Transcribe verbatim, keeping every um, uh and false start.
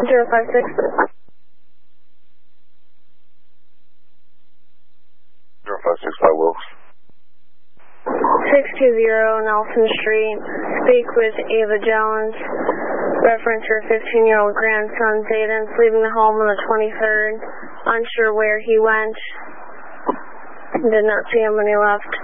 zero five six. zero five six by Wilkes. six two zero Nelson Street. Speak with Ava Jones. Reference her fifteen-year-old grandson, Zayden, leaving the home on the twenty-third. Unsure where he went. Did not see him when he left.